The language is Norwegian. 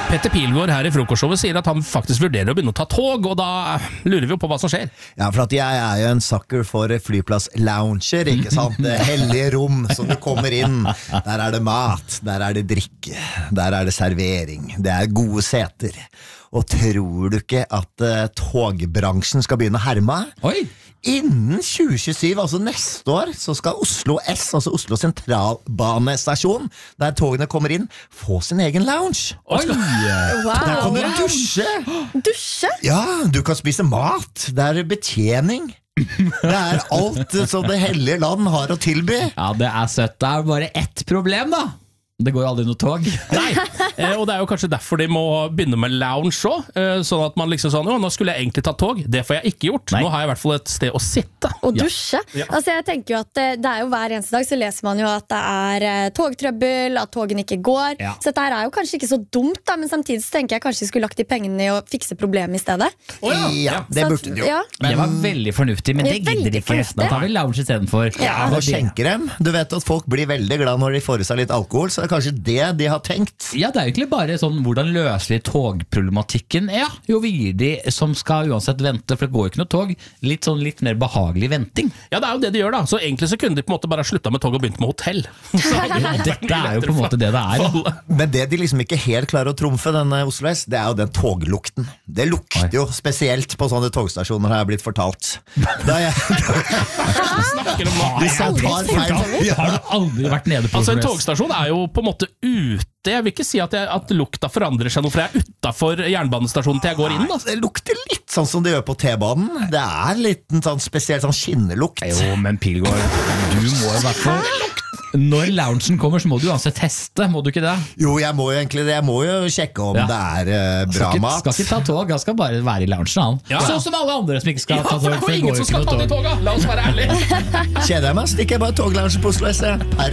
Petter Pilgaard her i frokostshowet sier at han faktisk vurderer å begynne å ta tog, og da lurer vi jo på hva som skjer. Ja, for at jeg jo en sucker for flyplass-lounger, ikke sant? Det hellige rom som du kommer inn. Der det mat, der det drikke, der det servering, det gode seter. Og tror du ikke at togbransjen skal begynne å herme? Oi! Innen 2027, altså neste år, så skal Oslo S, altså Oslo sentralbanestasjon, der togene kommer inn, få sin egen lounge. Oi! Der kan du dusje. Dusje? Ja, du kan spise mat. Det betjening. Det alt som det hellige land har å tilby. Ja, det søtt. Det bare ett problem da. Det går jo aldri noe tog. Nei, og det jo kanskje derfor de må begynne med lounge også, sånn at man liksom sånn, nå skulle jeg egentlig ta tog, det får jeg ikke gjort. Nei. Nå har jeg i hvert fall et sted å sitte. Og dusje. Ja. Altså jeg tenker jo at det jo hver eneste dag så leser man jo at det togtrøbbel, at togene ikke går. Ja. Så dette jo kanskje ikke så dumt da, men samtidig så tenker jeg kanskje jeg skulle lagt de pengene i å fikse problemet i stedet. Ja, det burde du jo. Ja. Men det var veldig fornuftig, men det gidder de ikke. Da tar vi lounge i stedet for. Ja, og skjenker dem. Du vet at folk blir veldig glad når de får i seg litt alkohol, så kanskje det de har tenkt. Ja, det jo egentlig bare sånn, hvordan løser vi togproblematikken? Ja, jo vi gir de som skal uansett vente, for det går jo ikke noe tog, litt mer behagelig venting. Ja, det jo det de gjør da, så egentlig så kunne de på en måte bare slutta med tog og begynt med hotell. Dette jo på en måte det det Men det de liksom ikke helt klarer å trumfe denne Oslo S, det jo den toglukten. Det lukter jo spesielt på sånne togstasjoner, har jeg blitt fortalt. Da snakker om Har du aldri vært nede på Altså en togstasjon jo på en måte ute. Jeg vil ikke si at lukta forandrer seg noe, for jeg ute jernbanestasjonen til jeg går inn. Det lukter litt sånn som det gjør på T-banen. Det litt en sånn spesiell sånn skinnelukt. Jo, men Pilgaard, du må i hvert fall når loungen kommer, så må du uansett teste, må du ikke det? Jo, jeg må jo egentlig det. Jeg må jo sjekke om det bra mat. Skal ikke ta tog, han skal bare være i loungen, han. Ja. Sånn som alle andre som ikke skal ta tog. For ingen som skal ta de toga, la oss være ærlige. Kjeder jeg meg, stikker jeg bare togloungen på Oslo S.